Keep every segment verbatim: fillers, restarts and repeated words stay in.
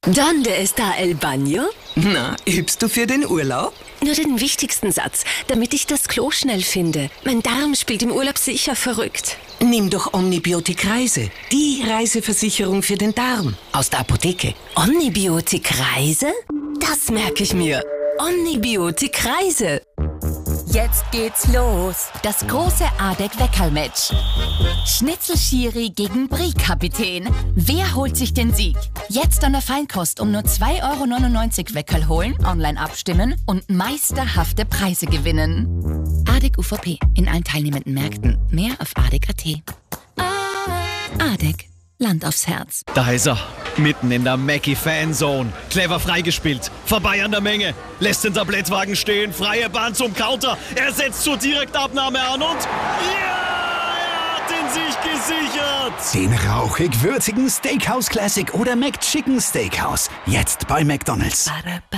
¿Dónde está el baño? Na, übst du für den Urlaub? Nur den wichtigsten Satz, damit ich das Klo schnell finde. Mein Darm spielt im Urlaub sicher verrückt. Nimm doch Omnibiotik Reise, die Reiseversicherung für den Darm aus der Apotheke. Omnibiotik Reise? Das merke ich mir. Omnibiotik Reise. Jetzt geht's los. Das große Adek-Weckerl-Match. Schnitzel-Schiri gegen Brie-Kapitän. Wer holt sich den Sieg? Jetzt an der Feinkost um nur zwei Euro neunundneunzig Weckerl holen, online abstimmen und meisterhafte Preise gewinnen. Adek U V P in allen teilnehmenden Märkten. Mehr auf adek punkt at. Adek. Land aufs Herz. Da ist er, mitten in der Mackie-Fanzone. Clever freigespielt, vorbei an der Menge. Lässt den Tablettwagen stehen, freie Bahn zum Counter. Er setzt zur Direktabnahme an und... Ja, er hat ihn sich gesichert. Den rauchig-würzigen Steakhouse Classic oder McChicken Steakhouse. Jetzt bei McDonald's.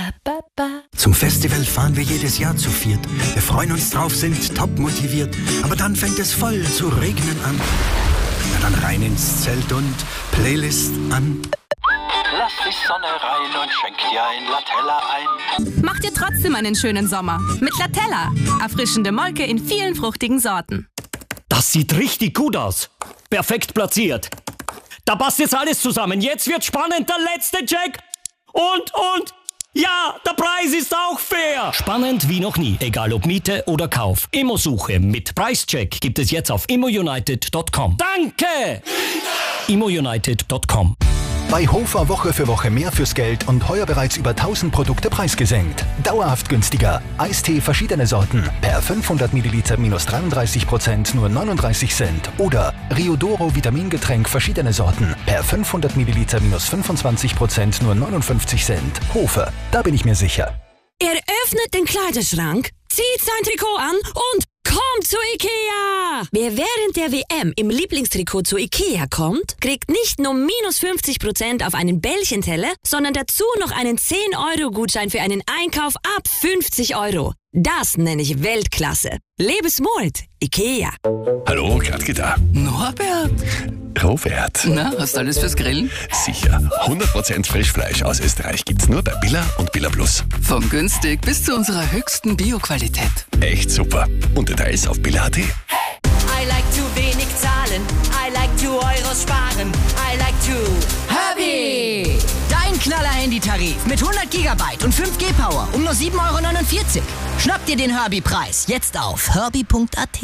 Zum Festival fahren wir jedes Jahr zu viert. Wir freuen uns drauf, sind top motiviert. Aber dann fängt es voll zu regnen an. Na dann rein ins Zelt und Playlist an. Lass die Sonne rein und schenk dir ein Latella ein. Macht dir trotzdem einen schönen Sommer. Mit Latella. Erfrischende Molke in vielen fruchtigen Sorten. Das sieht richtig gut aus. Perfekt platziert. Da passt jetzt alles zusammen. Jetzt wird spannend. Der letzte Check. Und, und... Ja, der Preis ist auch fair. Spannend wie noch nie, egal ob Miete oder Kauf. Immosuche mit Preischeck gibt es jetzt auf immounited punkt com. Danke! immounited punkt com. Bei Hofer Woche für Woche mehr fürs Geld und heuer bereits über tausend Produkte preisgesenkt. Dauerhaft günstiger. Eistee verschiedene Sorten. Per fünfhundert Milliliter minus dreiunddreißig Prozent nur neununddreißig Cent. Oder Riodoro Vitamingetränk verschiedene Sorten. Per fünfhundert Milliliter minus fünfundzwanzig Prozent nur neunundfünfzig Cent. Hofer, da bin ich mir sicher. Er öffnet den Kleiderschrank, zieht sein Trikot an und kommt zu Ikea! Wer während der W M im Lieblingstrikot zu Ikea kommt, kriegt nicht nur minus fünfzig Prozent auf einen Bällchenteller, sondern dazu noch einen zehn Euro Gutschein für einen Einkauf ab fünfzig Euro. Das nenne ich Weltklasse. Lebensmut, Ikea. Hallo, Gradke da. Norbert. Robert. Na, hast du alles fürs Grillen? Sicher. hundert Prozent Frischfleisch aus Österreich gibt's nur bei Billa und Billa Plus. Von günstig bis zu unserer höchsten Bio-Qualität. Echt super. Und Details auf billa punkt at. I like to wenig zahlen. I like to Euros sparen. I like to... Herbie! Dein Knaller-Handy-Tarif mit hundert Gigabyte und fünf G Power um nur sieben Euro neunundvierzig. Schnapp dir den Herbie-Preis jetzt auf herbie punkt at.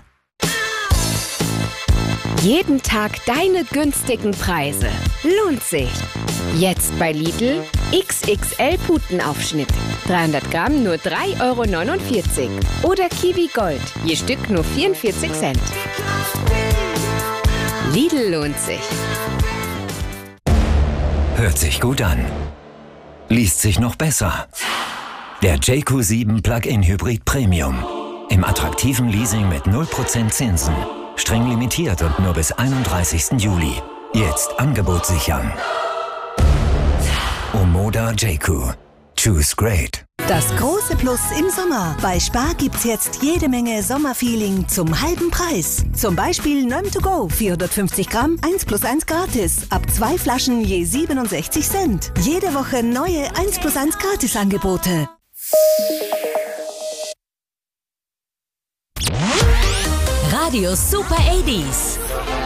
Jeden Tag deine günstigen Preise. Lohnt sich. Jetzt bei Lidl X X L-Putenaufschnitt. dreihundert Gramm nur drei Euro neunundvierzig. Oder Kiwi Gold. Je Stück nur vierundvierzig Cent. Lidl lohnt sich. Hört sich gut an. Liest sich noch besser. Der J Q sieben Plug-in Hybrid Premium. Im attraktiven Leasing mit null Prozent Zinsen. Streng limitiert und nur bis einunddreißigsten Juli. Jetzt Angebot sichern. Omoda J Q. Choose great. Das große Plus im Sommer. Bei Spar gibt's jetzt jede Menge Sommerfeeling zum halben Preis. Zum Beispiel Neum to go, vierhundertfünfzig Gramm, eins plus eins gratis. Ab zwei Flaschen je siebenundsechzig Cent. Jede Woche neue eins plus eins gratis Angebote. Radio Super achtziger.